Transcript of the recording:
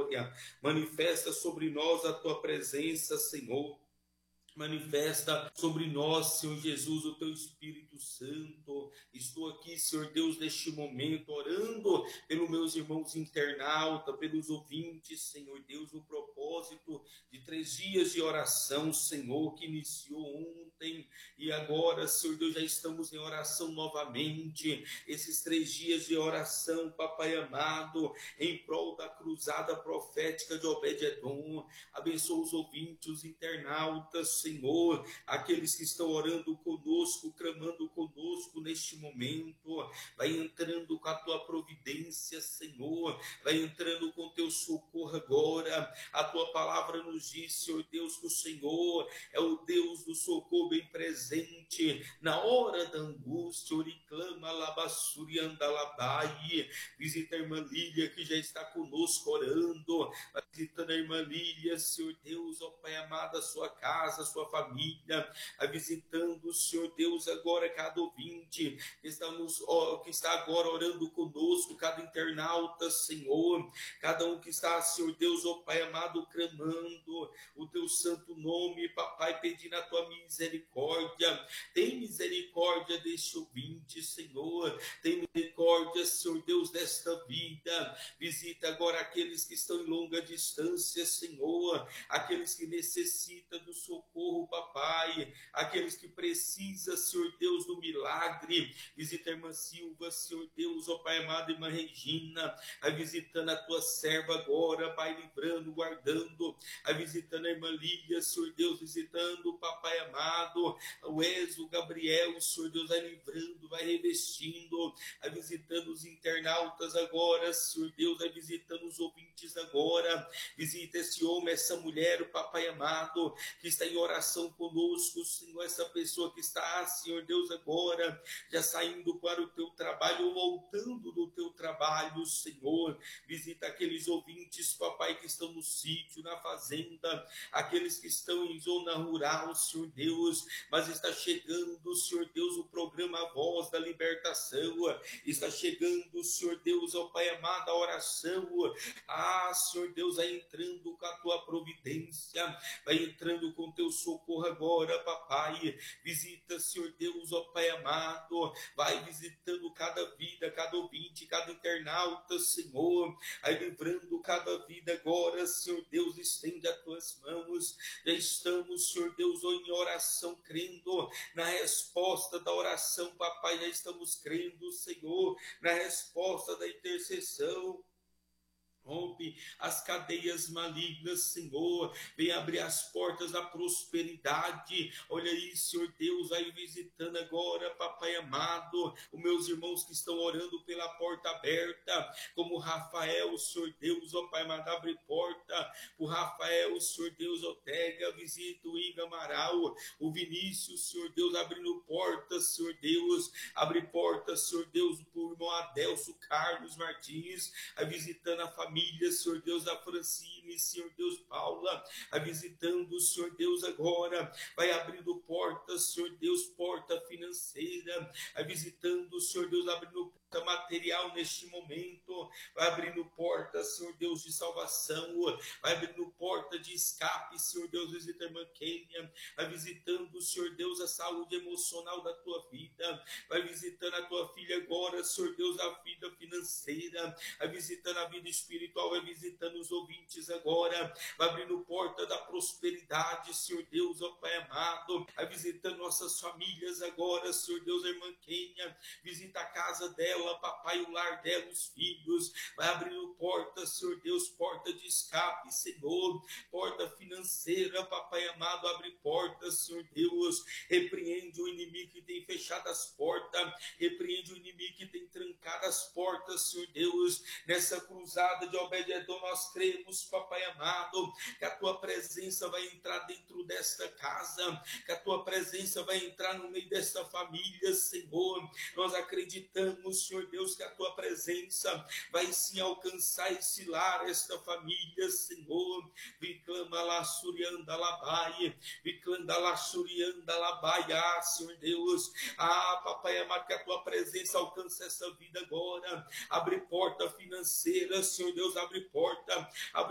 glória. Manifesta sobre nós a tua presença, Senhor. Manifesta sobre nós, Senhor Jesus, o teu Espírito Santo. Estou aqui, Senhor Deus, neste momento, orando pelos meus irmãos internautas, pelos ouvintes, Senhor Deus, no propósito de 3 dias de oração, Senhor, que iniciou ontem e agora, Senhor Deus, já estamos em oração novamente. Esses 3 dias de oração, Papai amado, em prol da cruzada profética de Obed-Edom. Abençoa os ouvintes, os internautas, Senhor, aqueles que estão orando conosco, clamando conosco neste momento. Vai entrando com a tua providência, Senhor, vai entrando com teu socorro agora. A tua palavra nos diz, Senhor Deus, que o Senhor é o Deus do socorro bem presente na hora da angústia. Oriclama labassuri andalabai. Visita a irmã Lília, que já está conosco orando, visitando a irmã Lília, Senhor Deus, ó Pai amado, a sua casa, a sua família, visitando, Senhor Deus, agora cada ouvinte que está agora orando conosco, cada internauta, Senhor, cada um que está, Senhor Deus, ó Pai amado, clamando o teu santo nome, Papai, pedindo a tua misericórdia. Tem misericórdia deste ouvinte, Senhor, tem misericórdia, Senhor Deus, desta vida. Visita agora aqueles que estão em longa distância, Senhor, aqueles que necessitam do socorro, Papai, aqueles que precisam, Senhor Deus, do milagre. Visita a irmã Silva, Senhor Deus, ó Pai amado, irmã Regina, visitando a tua serva agora, Pai, livrando, guardando, visitando a irmã Lídia, Senhor Deus, visitando o Papai amado, o Ezo, o Gabriel, Senhor Deus, vai livrando, vai revestindo, visitando os internautas agora, Senhor Deus, vai visitando os ouvintes agora. Visita esse homem, essa mulher, o Papai amado, que está em oração conosco, Senhor, essa pessoa que está, Senhor Deus, agora, já saindo para o teu trabalho, ou voltando do teu trabalho, Senhor. Visita aqueles ouvintes, Papai, que estão no sítio, na fazenda, aqueles que estão em zona rural, Senhor Deus, mas está chegando, Senhor Deus, o programa Voz da Libertação, está chegando, Senhor Deus, ó Pai amado, a oração. Senhor Deus, vai entrando com a tua providência, vai entrando com teu socorro agora, Papai. Visita, Senhor Deus, ó Pai amado, vai visitando cada vida, cada ouvinte, cada internauta, Senhor, vai livrando cada vida agora, Senhor Deus, estende as tuas mãos. Já estamos, Senhor Deus, em oração, crendo na resposta da oração, Papai, já estamos crendo, Senhor, na resposta da intercessão. Rompe as cadeias malignas, Senhor. Vem abrir as portas da prosperidade. Olha aí, Senhor Deus, aí visitando agora, Papai amado, os meus irmãos que estão orando pela porta aberta, como Rafael, Senhor Deus, ó Pai amado, abre porta. O Rafael, Senhor Deus, Otega, visita o Iga Amaral, o Vinícius, Senhor Deus, abrindo portas, Senhor Deus, abre portas, Senhor Deus, para o irmão Adelso Carlos Martins, visitando a família, Senhor Deus, da Francine, Senhor Deus, Paula, visitando, Senhor Deus, agora, vai abrindo portas, Senhor Deus, porta financeira, visitando, Senhor Deus, abrindo porta material neste momento, vai abrindo porta, Senhor Deus, de salvação, vai abrindo porta de escape, Senhor Deus, visita a irmã Kênia, vai visitando, Senhor Deus, a saúde emocional da tua vida, vai visitando a tua filha agora, Senhor Deus, a vida financeira, vai visitando a vida espiritual, vai visitando os ouvintes agora, vai abrindo porta da prosperidade, Senhor Deus, ó Pai amado, vai visitando nossas famílias agora, Senhor Deus, a irmã Kênia, visita a casa dela, Papai, o lar dela, os filhos, vai abrindo porta, Senhor Deus, porta de escape, Senhor, porta financeira, Papai amado, abre porta, Senhor Deus, repreende o inimigo que tem fechado as portas, repreende o inimigo que tem trancado as portas, Senhor Deus, nessa cruzada de Obed-Edom, nós cremos, Papai amado, que a tua presença vai entrar dentro desta casa, que a tua presença vai entrar no meio desta família, Senhor, nós acreditamos, Senhor Deus, que a tua presença vai sim alcançar esse lar, esta família, Senhor. Viclama lá surianda labai, viclanda lá surianda labai, Senhor Deus. Papai amado, que a tua presença alcance essa vida agora. Abre porta financeira, Senhor Deus, abre porta, abre